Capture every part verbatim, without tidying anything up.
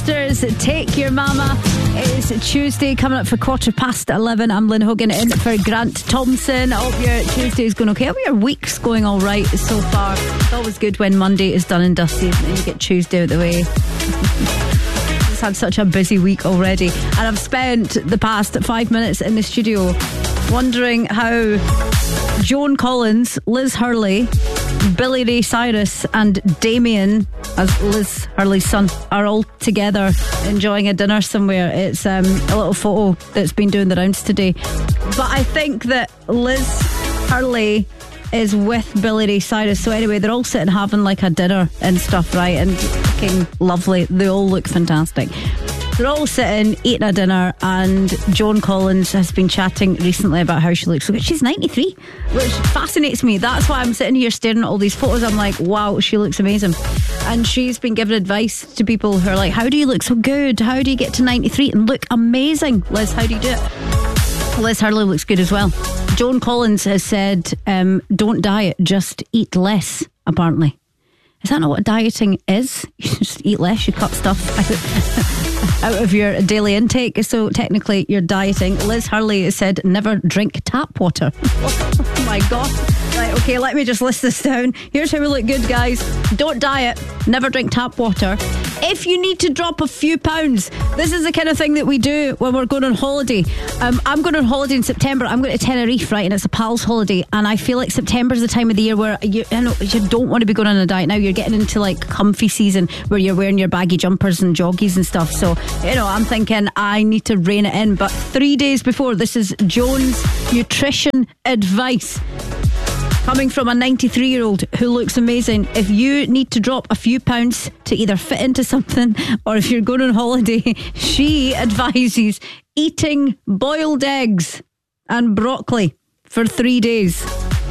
Sisters, Take Your Mama. It's Tuesday, coming up for quarter past eleven. I'm Lynn Hogan in for Grant Thompson. I hope your Tuesday's going okay. I hope your week's going all right so far. It's always good when Monday is done and dusted and you get Tuesday out of the way. Just had such a busy week already, and I've spent the past five minutes in the studio wondering how Joan Collins, Liz Hurley, Billy Ray Cyrus and Damien, as Liz Hurley's son, are all together enjoying a dinner somewhere. It's um, a little photo that's been doing the rounds today. But I think that Liz Hurley is with Billy Ray Cyrus. So anyway, they're all sitting having like a dinner and stuff, right? And looking lovely. They all look fantastic. They're all sitting, eating a dinner, and Joan Collins has been chatting recently about how she looks so good. She's ninety-three, which fascinates me. That's why I'm sitting here staring at all these photos. I'm like, wow, she looks amazing. And she's been giving advice to people who are like, how do you look so good? How do you get to ninety-three and look amazing? Liz, how do you do it? Liz Hurley looks good as well. Joan Collins has said, um, don't diet, just eat less, apparently. Is that not what dieting is? You just eat less, you cut stuff out, out of your daily intake. So technically you're dieting. Liz Hurley has said never drink tap water. Oh my God. Right, okay, let me just list this down. Here's how we look good, guys. Don't diet, never drink tap water. If you need to drop a few pounds, this is the kind of thing that we do when we're going on holiday. Um, I'm going on holiday in September. I'm going to Tenerife, right? And it's a pal's holiday. And I feel like September's the time of the year where you, you know, you don't want to be going on a diet now. You're getting into like comfy season where you're wearing your baggy jumpers and joggies and stuff. So, you know, I'm thinking I need to rein it in. But three days before, this is Joan's nutrition advice, coming from a ninety-three year old who looks amazing. If you need to drop a few pounds to either fit into something or if you're going on holiday, she advises eating boiled eggs and broccoli for three days.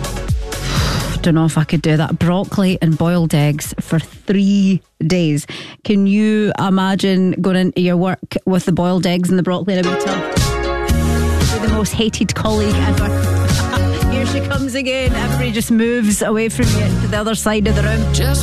Don't know if I could do that. Broccoli and boiled eggs for three days. Can you imagine going into your work with the boiled eggs and the broccoli in a bit of the most hated colleague ever? Here she comes again. Everybody just moves away from you to the other side of the room. Just